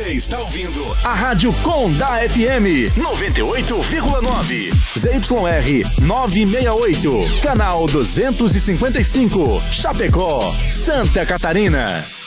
Você está ouvindo a Rádio Condá FM 98,9. ZYR 968. Canal 255. Chapecó, Santa Catarina.